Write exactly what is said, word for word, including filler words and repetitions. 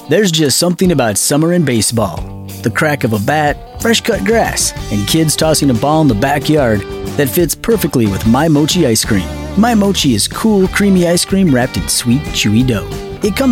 There's just something about summer in baseball. The crack of a bat, fresh cut grass, and kids tossing a ball in the backyard that fits perfectly with My Mochi ice cream. My Mochi is cool, creamy ice cream wrapped in sweet, chewy dough. It comes